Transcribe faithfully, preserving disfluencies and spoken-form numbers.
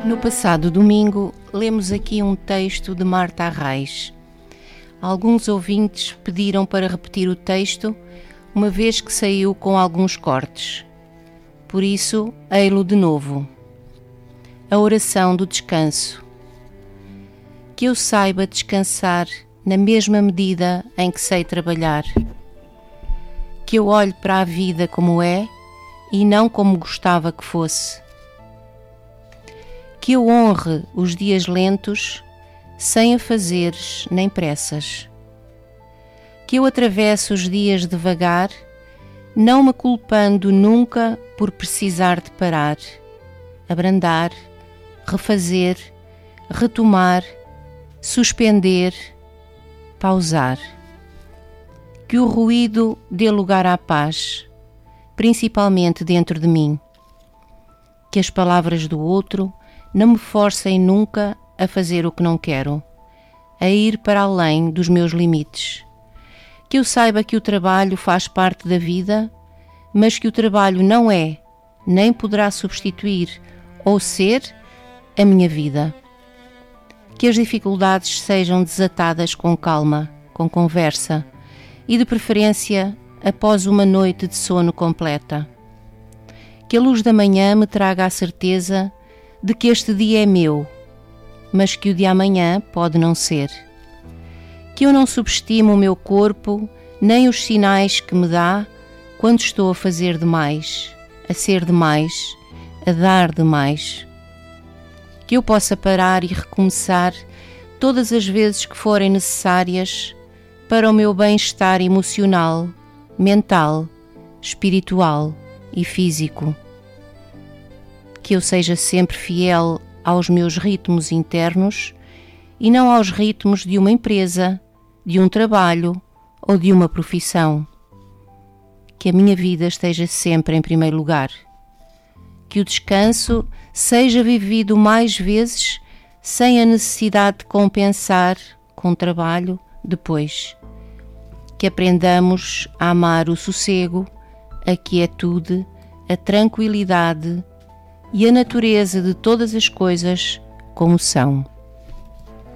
No passado domingo, lemos aqui um texto de Marta Arraes. Alguns ouvintes pediram para repetir o texto, uma vez que saiu com alguns cortes. Por isso, ei-lo de novo. A oração do descanso. Que eu saiba descansar na mesma medida em que sei trabalhar. Que eu olhe para a vida como é e não como gostava que fosse. Que eu honre os dias lentos, sem afazeres nem pressas. Que eu atravesse os dias devagar, não me culpando nunca por precisar de parar, abrandar, refazer, retomar, suspender, pausar. Que o ruído dê lugar à paz, principalmente dentro de mim. Que as palavras do outro não me forcem nunca a fazer o que não quero, a ir para além dos meus limites. Que eu saiba que o trabalho faz parte da vida, mas que o trabalho não é, nem poderá substituir ou ser a minha vida. Que as dificuldades sejam desatadas com calma, com conversa e, de preferência, após uma noite de sono completa. Que a luz da manhã me traga a certeza de que este dia é meu, mas que o de amanhã pode não ser. Que eu não subestimo o meu corpo, nem os sinais que me dá quando estou a fazer demais, a ser demais, a dar demais. Que eu possa parar e recomeçar todas as vezes que forem necessárias para o meu bem-estar emocional, mental, espiritual e físico. Que eu seja sempre fiel aos meus ritmos internos e não aos ritmos de uma empresa, de um trabalho ou de uma profissão. Que a minha vida esteja sempre em primeiro lugar. Que o descanso seja vivido mais vezes sem a necessidade de compensar com trabalho depois. Que aprendamos a amar o sossego, a quietude, a tranquilidade e a natureza de todas as coisas como são.